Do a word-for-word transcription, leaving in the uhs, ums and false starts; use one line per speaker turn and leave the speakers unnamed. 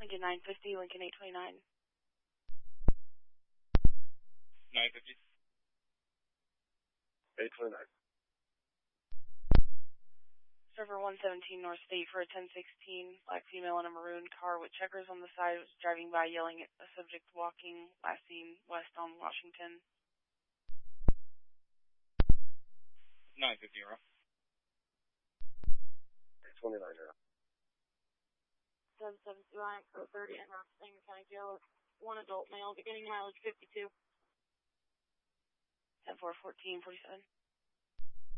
Lincoln nine fifty, Lincoln eight twenty-nine.
nine fifty.
eight twenty-nine.
Server one seventeen North State for a ten sixteen, black female in a maroon car with checkers on the side was driving by yelling at a subject walking, last seen west on Washington.
nine fifty, Euro.
eight twenty-nine, Euro.
seven seven two I, code thirty, and Rock Sanger County Jail, one adult male, beginning mileage fifty-two. ten four fourteen forty-seven.